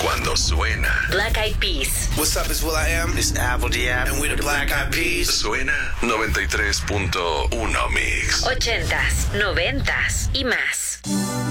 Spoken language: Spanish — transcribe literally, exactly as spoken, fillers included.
cuando suena. Black Eyed Peas. What's up, it's will.i.am. It's Apple Diab. And we're the Black Eyed Peas. Suena noventa y tres punto uno Mix. Ochentas, noventas y más.